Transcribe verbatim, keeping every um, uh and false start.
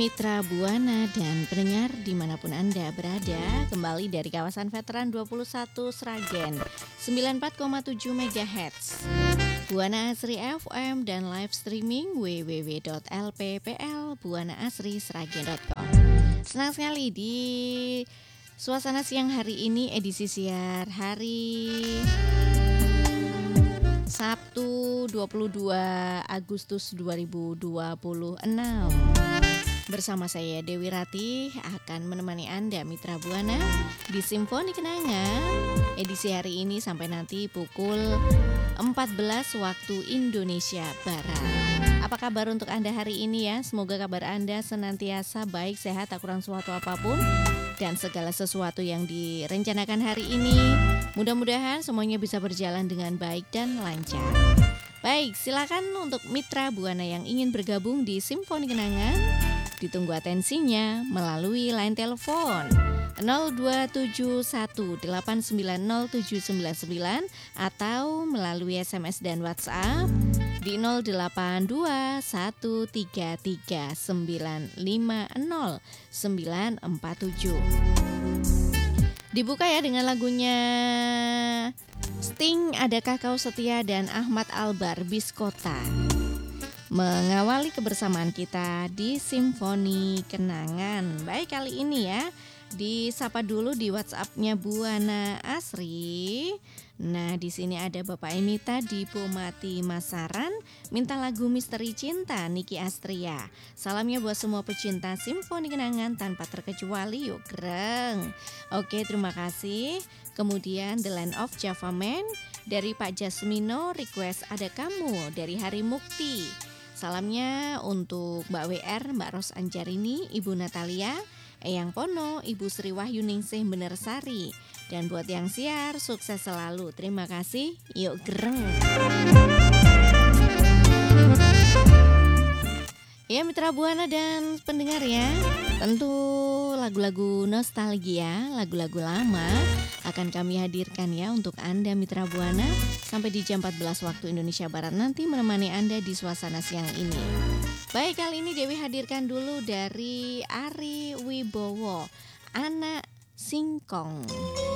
Mitra Buana dan pendengar dimanapun Anda berada, kembali dari kawasan Veteran dua puluh satu Sragen sembilan puluh empat koma tujuh megahertz, Buana Asri F M dan live streaming w w w titik l p p l buana asri sragen titik com. Senang sekali di suasana siang hari ini, edisi siar hari Sabtu dua puluh dua Agustus dua ribu dua puluh enam. Bersama saya Dewi Ratih akan menemani Anda Mitra Buana di Simfoni Kenangan edisi hari ini sampai nanti pukul empat belas waktu Indonesia Barat. Apa kabar untuk Anda hari ini ya? Semoga kabar Anda senantiasa baik, sehat, tak kurang suatu apapun, dan segala sesuatu yang direncanakan hari ini mudah-mudahan semuanya bisa berjalan dengan baik dan lancar. Baik, silakan untuk Mitra Buana yang ingin bergabung di Simfoni Kenangan, ditunggu atensinya melalui line telepon nol dua tujuh satu delapan sembilan nol tujuh sembilan sembilan atau melalui S M S dan WhatsApp di nol delapan dua satu tiga tiga sembilan lima nol sembilan empat tujuh. Dibuka ya dengan lagunya Sting, Adakah Kau Setia, dan Ahmad Albar, Biskota, mengawali kebersamaan kita di Simfoni Kenangan. Baik, kali ini ya disapa dulu di WhatsApp-nya Buana Asri. Nah, di sini ada Bapak Emita di Pomati Masaran, minta lagu Misteri Cinta Niki Astria. Salamnya buat semua pecinta Simfoni Kenangan tanpa terkecuali, yuk greng. Oke, terima kasih. Kemudian The Land of Java Man dari Pak Jasmino, request Ada Kamu dari Hari Mukti. Salamnya untuk Mbak W R, Mbak Ros Anjarini, Ibu Natalia, Eyang Pono, Ibu Sri Wahyuningsih Benersari. Dan buat yang siar, sukses selalu. Terima kasih. Yuk gereng. Ya Mitra Buana dan pendengar ya, tentu lagu-lagu nostalgia, lagu-lagu lama akan kami hadirkan ya untuk Anda Mitra Buana sampai di jam empat belas waktu Indonesia Barat nanti menemani Anda di suasana siang ini. Baik, kali ini Dewi hadirkan dulu dari Ari Wibowo, Anak Singkong.